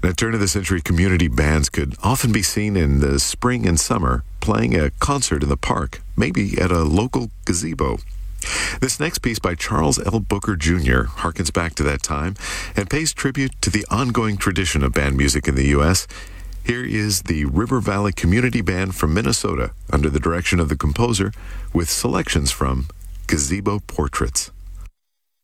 Now, turn-of-the-century community bands could often be seen in the spring and summer playing a concert in the park, maybe at a local gazebo. This next piece by Charles L. Booker Jr. harkens back to that time and pays tribute to the ongoing tradition of band music in the U.S. Here is the River Valley Community Band from Minnesota under the direction of the composer with selections from Gazebo Portraits.